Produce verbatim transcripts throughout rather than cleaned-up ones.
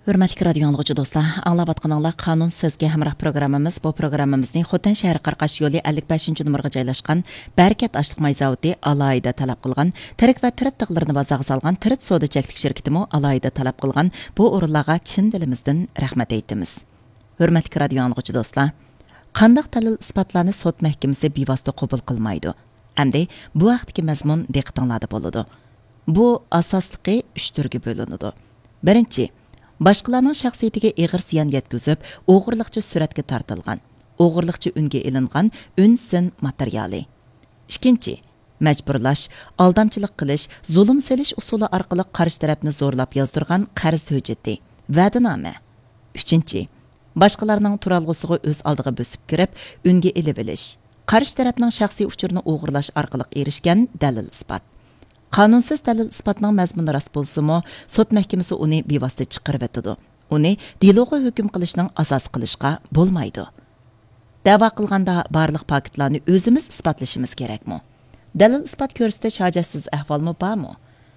Hürmetli radyo anlıqçı dostlar, anlavatqanlar Qanun sizge hamrah programımız. Bu programımızning Xotan shahri Qarqash yo'li ellik beshinchi numaraga joylashgan Barakat Ashliq may zavodi alayida talab qilgan, tirik va tirit tig'larini bazaga salgan tirit soda cheklik shirkatimi alayida talab qilgan bu o'rinlarga chin dilimizdan rahmat aytamiz. Hürmetli radyo anlıqçı dostlar, qandaq dalil isbotlarni sud mahkamasi bevosita qabul qilmaydi. Hamda bu vaqtdagi mazmun diqqatinglarda bo'ladi. Bu asosliqi uch turga bo'linadi. Birinchi, boshqalarning shaxsiyatiga ig'ir ziyon yetkazib, o'g'irliqcha suratga tortilgan, o'g'irliqcha unga ilingan unsin materiali. Ikkinchi, majburlash, aldamchilik qilish, zulm selish usuli orqali qarshi tarafni zo'rlab yozdirgan qarz hujjati, va'dinoma. Uchinchi, boshqalarning turalg'usiga o'z oldiga bosib kirib, unga ilib olish, qarshi tarafning shaxsiy uchurini o'g'irlash orqali erishgan dalil isbot. Qonunsiz dalil isbotning mazmuni rost bo'lsa-mu, sud mahkamasi uni bevosita chiqarib o'tadi. Uni deloga hukm qilishning asos qilishga bo'lmaydi. Da'vo qilganda barliq faktlarni o'zimiz isbotlashimiz kerakmi? Dalil isbot ko'rsatish hojatsiz ahvolmi bormi?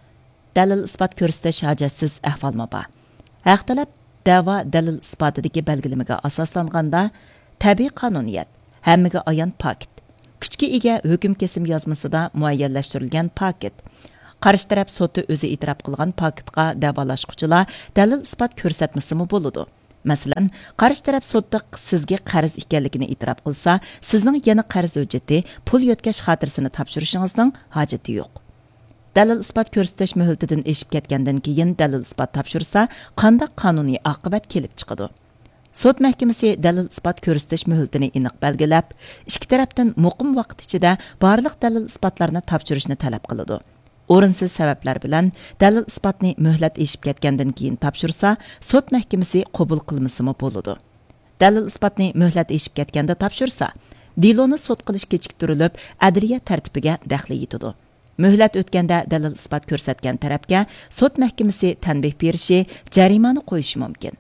Dalil isbot ko'rsatish hojatsiz ahvolmi bor? Haq talab da'vo dalil isbotidagi belgilamaga asoslanganda tabiiy qonuniyat, hammaga ayon fakt, kuchga ega hukm kesim yozmasida muayyanlashtirilgan paket, qarshi taraf sudda o'zi e'tirof qilgan paketga davolashquchilar dalil isbot ko'rsatmasimi bo'ladi. Masalan, qarshi taraf sudda sizga qarz ekanligini e'tirof qilsa, sizning yana qarz hujjati, pul yotkash xotirasini topshirishingizning hojati yo'q. Dalil isbot ko'rsatish muhlatidan eshib ketgandan keyin dalil isbot topshirsa, qanday qonuniy oqibat kelib chiqadi? Sud mahkamasi dalil isbot ko'rsatish muhlatini aniq belgilab, ikki tarafdan muqim vaqt ichida barliq dalil isbotlarni topshirishni talab qiladi. O'rinsiz sabablar bilan dalil isbotni muhlat eshib ketgandan keyin topshirsa, sud mahkamasi qabul qilmasimi bo'ladi. Dalil isbotni muhlat eshib ketganda topshirsa, deloni sud qilish kechiktirilib, adliya tartibiga daxli yetadi. Muhlat o'tganda dalil isbot ko'rsatgan tarafga sud mahkamasi tanbeh berishi, jarimani qo'yishi mumkin.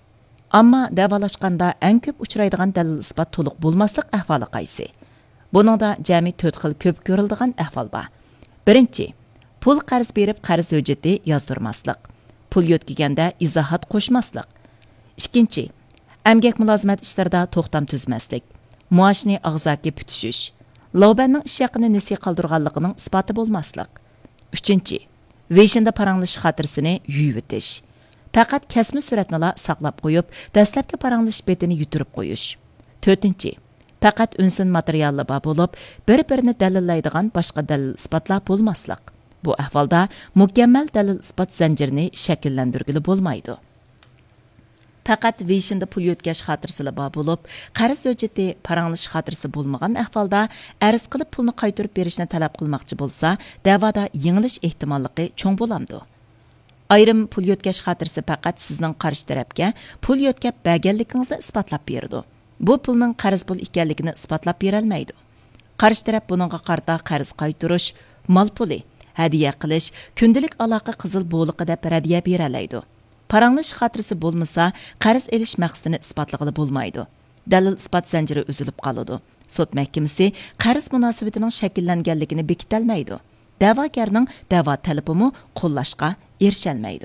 Ammo davolashganda eng ko'p uchraydigan dalil isbot to'liq bo'lmaslik ahvoli qaysi? Buningda jami to'rt xil ko'p ko'riladigan ahvol bor. Birinchi, pul qarz berib qarz hujjati yozdirmaslik, pul yo'tkiganda izohat qo'shmaslik. Ikkinchi, amgak mulozimat ishlarida to'xtam tuzmaslik, maoshni og'zaki putishish, lovbanning ish haqini nasiy qoldirganligining isboti bo'lmaslik. Uchinchi, veshinda paranglish xotirasini yuyib o'tish, faqat kasma suratnila saqlab qo'yib, dastlabki paranglish betini yutirib qo'yish. To'rtinchi, faqat unsin materiallar bor bo'lib, bir-birini dalillaydigan boshqa dalil isbotlar bo'lmaslik. Bu ahvolda mukammal dalil isbot zanjirini shakllantirgili bo'lmaydi. Faqat veshinda pul yotkash xotirasi bor bo'lib, qarz hujjati paranglish xotirasi bo'lmagan ahvolda arz qilib pulni qaytarib berishni talab qilmoqchi bo'lsa, da'voda yengilish ehtimolligi cho'ng bo'lamdi. Ayrim pul yotkash xotirasi faqat sizning qarshi tarafga pul yotkab berganligingizni isbotlab beradi. Bu pulning qarz pul ekanligini isbotlab bera olmaydi. Qarshi taraf buningga qarta qarz qaytarish, mol puli, hadiya qilish, kundalik aloqa qizil bo'liqi deb hadiya bera oladi. Paranglish xotirasi bo'lmasa, qarz elish maqsadini isbotlag'ili bo'lmaydi. Dalil isbot zanjiri uzilib qoladi. Sud mahkamasi qarz munosabatining shakllanganligini bekitolmaydi. Da'vogarning da'vo talabini qo'llashga erisholmaydi.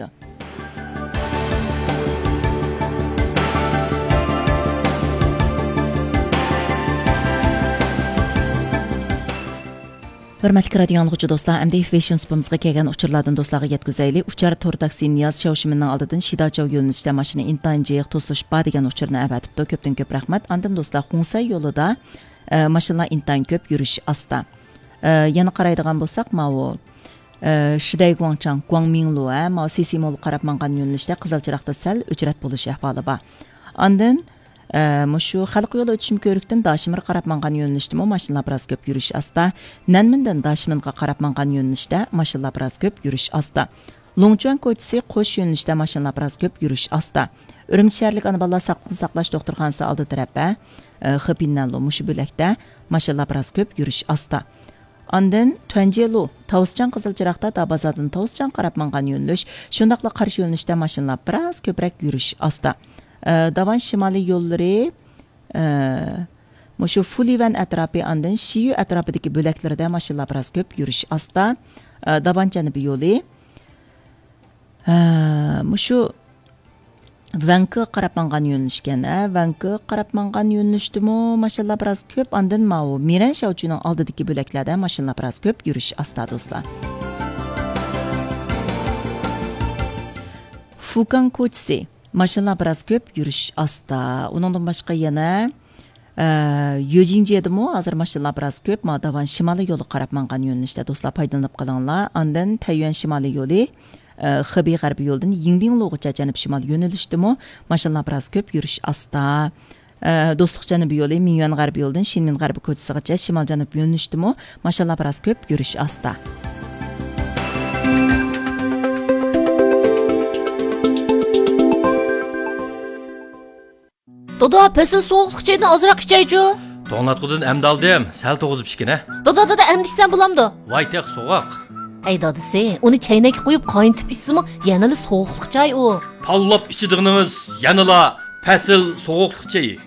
Hürmetli radyo anlıqçı dostlar, əmdə Fashion Spumuzga kelgan uçurlardan dostlarga yetkazayli. Uçar tor taksi Niyaz Şavşiminning oldidan Shidachow yo'nalishida mashina intayin jiq to'slashib bor degan uçurni avatibdi. Ko'pdan ko'p rahmat. Andan dostlar, Xunsay yo'lida e, mashinalar intayin ko'p, yurish asta. E, yana qaraydigan bo'lsak, ma'u Shiday Guangchang, Guangminglu, ma Sisimol qarab mangan yo'nalishda Qizilchiroqda sal uchrat bo'lish ahvoli bor. Andan Mushu xalq yo'li o'tishim ko'rikdan Dashimir qarab mangan yo'nalishda mashinalar biroz ko'p yurish asta. Nanmindan Dashiminga qarab mangan yo'nalishda mashinalar biroz ko'p yurish asta. Longchuan ko'chasi qo'sh yo'nalishda mashinalar biroz ko'p yurish asta. Urumchi shaharlik ana bolalar saqliqni saqlash doktorxonasi oldi tarafda Xipinlanlo mushu bo'lakda mashinalar biroz ko'p yurish asta. Andan Tuanjelu, Tavusjan Qizilchiroqda Dabazaddan Tavusjan qarab mangan yo'nalish, shundaqla qarshi yo'nalishda mashinalar biroz ko'proq yurish asta. Davan shimoliy yo'llari mushu Fulivan atrofi andan Shiyu atrofidagi bo'laklarda mashinalar biroz ko'p yurish asta. Davan janubiy yo'li mushu Vankı qarab mangan yo'nalishgan. Vankı qarab mangan yo'nalishdimi? Mashallah biroz ko'p. Ondan mau Miran Shovchining oldidagi bo'laklarda mashinalar biroz ko'p yurish asta do'stlar. Fukan ko'chasi mashinalar biroz ko'p yurish asta. Uningdan boshqa yana Yojinjiyadimi hozir mashinalar biroz ko'p. Madavan shimoliy yo'li qarab mangan yo'nalishda do'stlar foydalanib qolinglar. Ondan Tayvan shimoliy yo'li Xibey g'arbiy yo'ldan Yingbinlugacha janub shimol yo'nalishdimi mashinalar biroz ko'p yurish asta. Do'stlik janubiy yo'li Minyuan g'arbiy yo'ldan Shinmin g'arbiy ko'chasigacha shimol janub yo'nalishdimi mashinalar biroz ko'p yurish asta. Doda, pesin soğuqluq çayını azırak içeycu. To'nglatqudan amda oldim, sal to'g'izib ichgina. Doda, doda, amdishsan bulamdı. Voy teq so'g'oq. Ey dadisi, uni chaynakka qo'yib qayntib ichsimi, yanali soğuqluq chay u. Tanlab ichidig'ingiz yanala fasil so'g'uqliq chayi.